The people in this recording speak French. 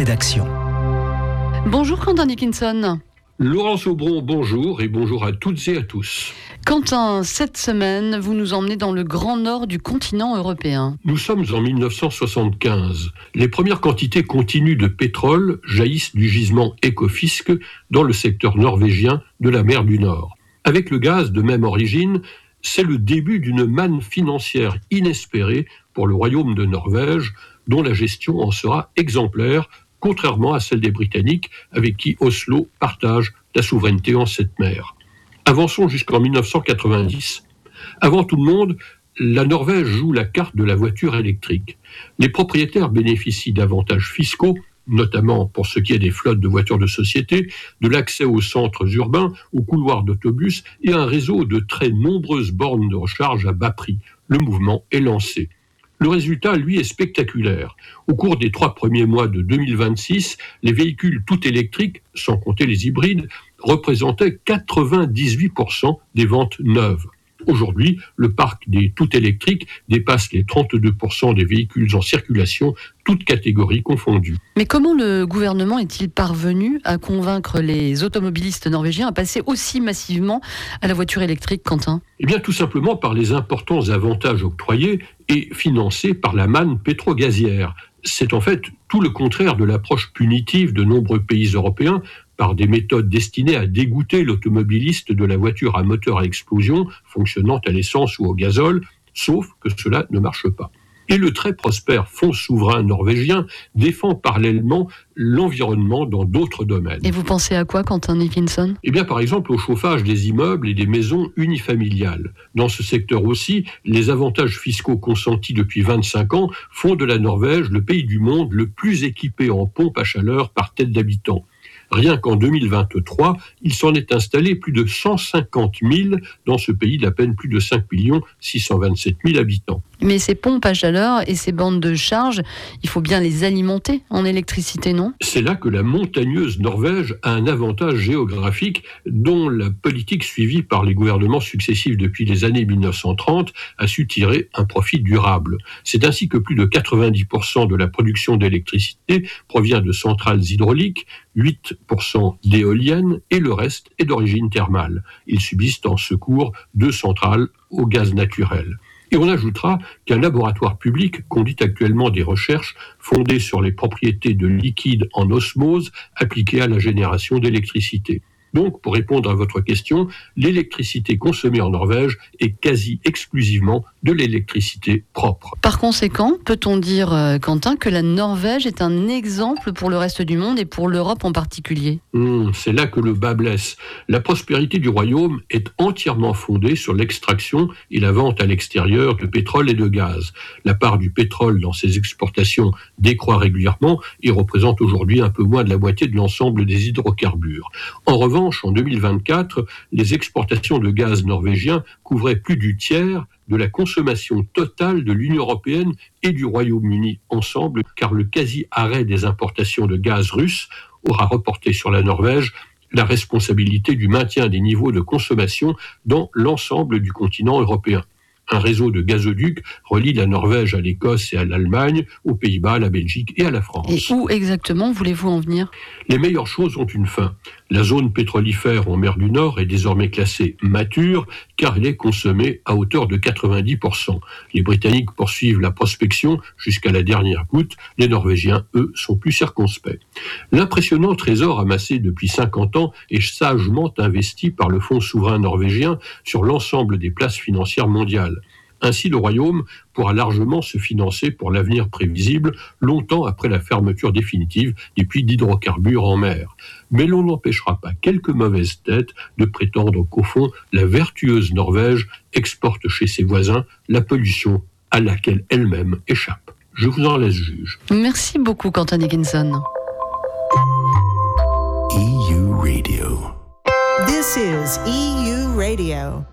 rédaction. Bonjour Quentin Dickinson. Laurence Aubron, bonjour et bonjour à toutes et à tous. Quentin, cette semaine, vous nous emmenez dans le grand nord du continent européen. Nous sommes en 1975. Les premières quantités continues de pétrole jaillissent du gisement Ekofisk dans le secteur norvégien de la mer du Nord. Avec le gaz de même origine, c'est le début d'une manne financière inespérée pour le royaume de Norvège, dont la gestion en sera exemplaire, contrairement à celle des Britanniques, avec qui Oslo partage la souveraineté en cette mer. Avançons jusqu'en 1990. Avant tout le monde, la Norvège joue la carte de la voiture électrique. Les propriétaires bénéficient d'avantages fiscaux, notamment pour ce qui est des flottes de voitures de société, de l'accès aux centres urbains, aux couloirs d'autobus et un réseau de très nombreuses bornes de recharge à bas prix. Le mouvement est lancé. Le résultat, lui, est spectaculaire. Au cours des 3 premiers mois de 2026, les véhicules tout électriques, sans compter les hybrides, représentaient 98% des ventes neuves. Aujourd'hui, le parc des tout électriques dépasse les 32% des véhicules en circulation, toutes catégories confondues. Mais comment le gouvernement est-il parvenu à convaincre les automobilistes norvégiens à passer aussi massivement à la voiture électrique, Quentin ? Eh bien, tout simplement par les importants avantages octroyés et financés par la manne pétro-gazière. C'est en fait tout le contraire de l'approche punitive de nombreux pays européens par des méthodes destinées à dégoûter l'automobiliste de la voiture à moteur à explosion fonctionnant à l'essence ou au gazole, sauf que cela ne marche pas. Et le très prospère fonds souverain norvégien défend parallèlement l'environnement dans d'autres domaines. Et vous pensez à quoi, Quentin Dickinson ? Eh bien, par exemple, au chauffage des immeubles et des maisons unifamiliales. Dans ce secteur aussi, les avantages fiscaux consentis depuis 25 ans font de la Norvège le pays du monde le plus équipé en pompes à chaleur par tête d'habitant. Rien qu'en 2023, il s'en est installé plus de 150 000 dans ce pays d'à peine plus de 5 627 000 habitants. Mais ces pompes à chaleur et ces bandes de charge, il faut bien les alimenter en électricité, non ? C'est là que la montagneuse Norvège a un avantage géographique dont la politique suivie par les gouvernements successifs depuis les années 1930 a su tirer un profit durable. C'est ainsi que plus de 90% de la production d'électricité provient de centrales hydrauliques, 8% d'éoliennes et le reste est d'origine thermale. Il subsiste en secours 2 centrales au gaz naturel. Et on ajoutera qu'un laboratoire public conduit actuellement des recherches fondées sur les propriétés de liquide en osmose appliquées à la génération d'électricité. Donc, pour répondre à votre question, l'électricité consommée en Norvège est quasi exclusivement de l'électricité propre. Par conséquent, peut-on dire, Quentin, que la Norvège est un exemple pour le reste du monde et pour l'Europe en particulier ? C'est là que le bas blesse. La prospérité du royaume est entièrement fondée sur l'extraction et la vente à l'extérieur de pétrole et de gaz. La part du pétrole dans ses exportations décroît régulièrement et représente aujourd'hui un peu moins de la moitié de l'ensemble des hydrocarbures. En revanche, en 2024, les exportations de gaz norvégien couvraient plus du tiers de la consommation totale de l'Union européenne et du Royaume-Uni ensemble, car le quasi-arrêt des importations de gaz russe aura reporté sur la Norvège la responsabilité du maintien des niveaux de consommation dans l'ensemble du continent européen. Un réseau de gazoducs relie la Norvège à l'Écosse et à l'Allemagne, aux Pays-Bas, à la Belgique et à la France. Et où exactement voulez-vous en venir ? Les meilleures choses ont une fin. La zone pétrolifère en mer du Nord est désormais classée mature car elle est consommée à hauteur de 90%. Les Britanniques poursuivent la prospection jusqu'à la dernière goutte. Les Norvégiens, eux, sont plus circonspects. L'impressionnant trésor amassé depuis 50 ans est sagement investi par le fonds souverain norvégien sur l'ensemble des places financières mondiales. Ainsi, le royaume pourra largement se financer pour l'avenir prévisible, longtemps après la fermeture définitive des puits d'hydrocarbures en mer. Mais l'on n'empêchera pas quelques mauvaises têtes de prétendre qu'au fond, la vertueuse Norvège exporte chez ses voisins la pollution à laquelle elle-même échappe. Je vous en laisse juge. Merci beaucoup, Quentin Dickinson. EU Radio. This is EU Radio.